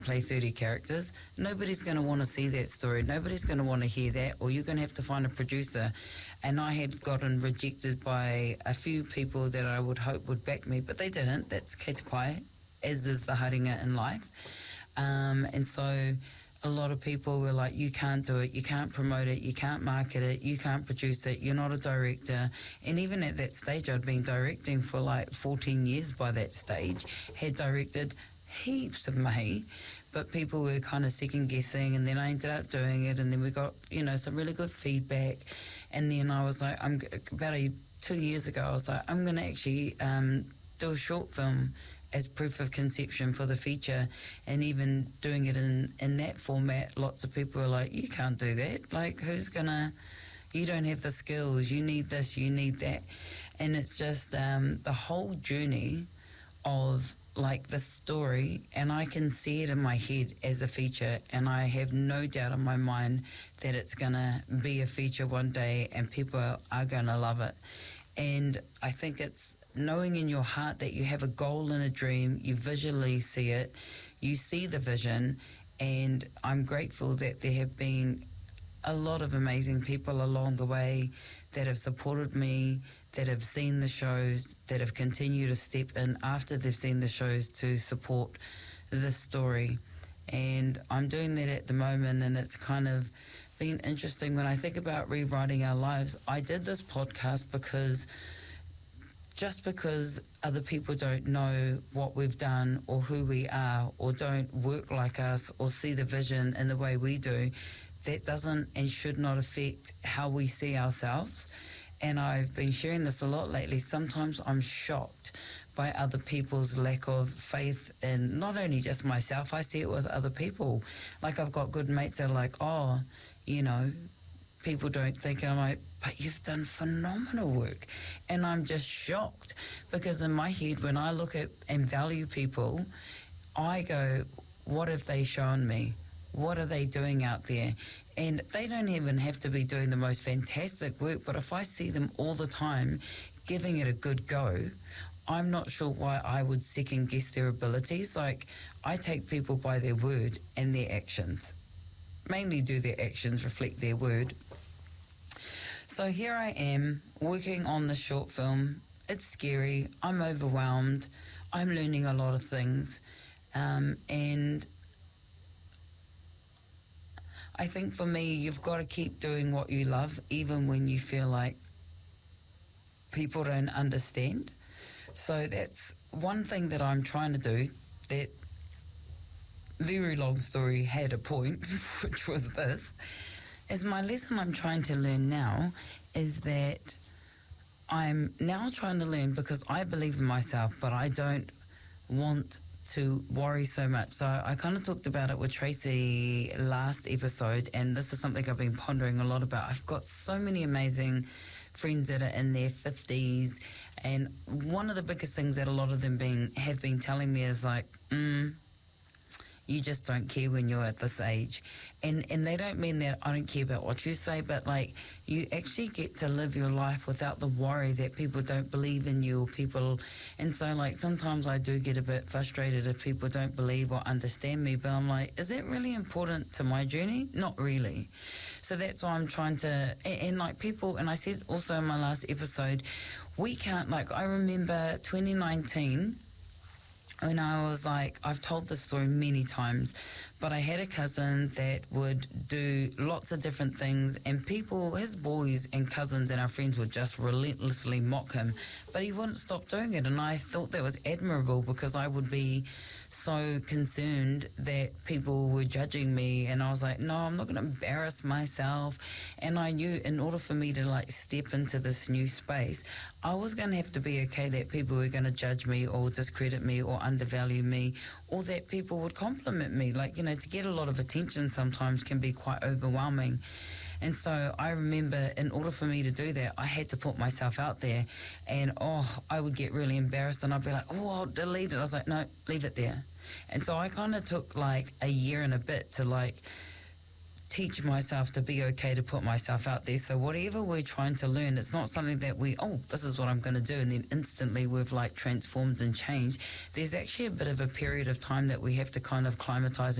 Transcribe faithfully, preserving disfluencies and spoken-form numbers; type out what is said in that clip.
play thirty characters. Nobody's going to want to see that story. Nobody's going to want to hear that, or you're going to have to find a producer. And I had gotten rejected by a few people that I would hope would back me, but they didn't. That's kei te pai, as is the haringa in life. Um, and so a lot of people were like, you can't do it, you can't promote it, you can't market it, you can't produce it, you're not a director. And even at that stage, I'd been directing for like fourteen years by that stage, had directed heaps of mahi, but people were kind of second guessing, and then I ended up doing it, and then we got, you know, some really good feedback. And then I was like, I'm about a, two years ago, I was like, I'm going to actually um, do a short film as proof of conception for the feature. And even doing it in, in that format, lots of people were like, you can't do that. Like, who's gonna, you don't have the skills, you need this, you need that. And it's just um, the whole journey of like the story, and I can see it in my head as a feature, and I have no doubt in my mind that it's gonna be a feature one day and people are gonna love it. And I think it's knowing in your heart that you have a goal and a dream, you visually see it, you see the vision. And I'm grateful that there have been a lot of amazing people along the way that have supported me, that have seen the shows, that have continued to step in after they've seen the shows to support this story. And I'm doing that at the moment, and it's kind of been interesting when I think about rewriting our lives. I did this podcast because just because other people don't know what we've done or who we are, or don't work like us or see the vision in the way we do, that doesn't and should not affect how we see ourselves. And I've been sharing this a lot lately. Sometimes I'm shocked by other people's lack of faith in not only just myself, I see it with other people. Like, I've got good mates that are like, oh, you know, people don't think. And I'm like, but you've done phenomenal work. And I'm just shocked, because in my head, when I look at and value people, I go, what have they shown me? What are they doing out there? And they don't even have to be doing the most fantastic work, but if I see them all the time giving it a good go, I'm not sure why I would second guess their abilities. Like, I take people by their word and their actions. Mainly do their actions reflect their word. So here I am working on the short film. It's scary. I'm overwhelmed. I'm learning a lot of things. Um, and I think for me, you've got to keep doing what you love, even when you feel like people don't understand. So that's one thing that I'm trying to do, that very long story had a point, which was this, is my lesson I'm trying to learn now is that I'm now trying to learn, because I believe in myself, but I don't want to worry so much. So I kind of talked about it with Tracy last episode, and this is something I've been pondering a lot about. I've got so many amazing friends that are in their fifties, and one of the biggest things that a lot of them been have been telling me is like, mm, you just don't care when you're at this age. And and they don't mean that I don't care about what you say, but like, you actually get to live your life without the worry that people don't believe in you, or people. And so like, sometimes I do get a bit frustrated if people don't believe or understand me, but I'm like, is that really important to my journey? Not really. So that's why I'm trying to, and, and like people, and I said also in my last episode, we can't, like, I remember twenty nineteen, when I was like, I've told this story many times, but I had a cousin that would do lots of different things, and people, his boys and cousins and our friends would just relentlessly mock him, but he wouldn't stop doing it. And I thought that was admirable, because I would be so concerned that people were judging me, and I was like, no, I'm not going to embarrass myself. And I knew in order for me to like step into this new space, I was going to have to be okay that people were going to judge me or discredit me or undervalue me, or that people would compliment me. Like, you know, to get a lot of attention sometimes can be quite overwhelming. And so I remember, in order for me to do that, I had to put myself out there. And oh, I would get really embarrassed, and I'd be like, oh, I'll delete it. I was like, no, leave it there. And so I kind of took like a year and a bit to like teach myself to be okay to put myself out there. So whatever we're trying to learn, it's not something that we, oh, this is what I'm going to do, and then instantly we've like transformed and changed. There's actually a bit of a period of time that we have to kind of climatize